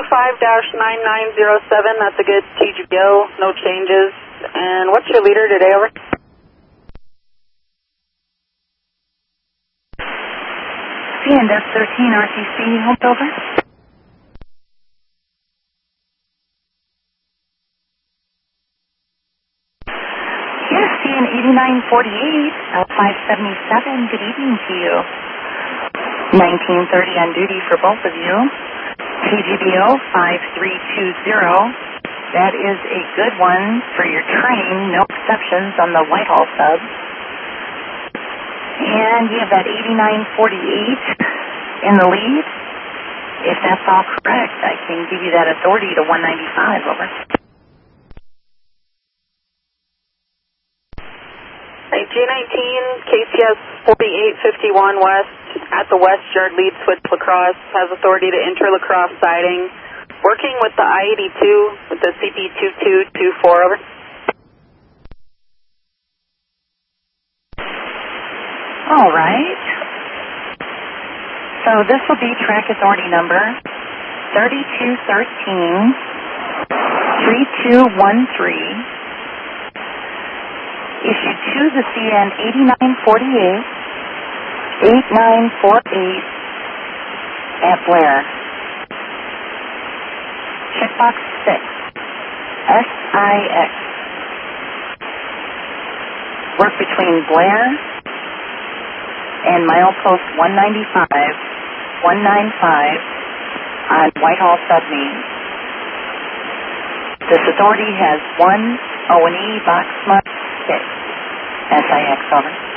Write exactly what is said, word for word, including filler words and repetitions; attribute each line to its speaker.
Speaker 1: five nine nine zero seven, that's a good T G B O, no changes. And what's your leader today, over?
Speaker 2: C N S thirteen R T C, hold over. Yes, C N eighty-nine forty-eight, L five seventy-seven, good evening to you. nineteen thirty on duty for both of you. T G B O five three two zero. That is a good one for your train. No exceptions on the Whitehall sub. And you have that eighty-nine forty-eight in the lead. If that's all correct, I can give you that authority to one ninety-five, over.
Speaker 1: Hey, G nineteen, K C S forty-eight fifty-one West, at the West Yard lead switch lacrosse, has authority to enter lacrosse siding. Working with the I eighty-two with the C P two two two four, over.
Speaker 2: All right. So this will be track authority number thirty-two thirteen, three two one three. Issued to the C N eighty-nine forty-eight, eighty-nine forty-eight at Blair. Checkbox six, S I X. Work between Blair and milepost one ninety-five, one ninety-five on Whitehall Submain. This authority has one O and E box mark six. S I X, over.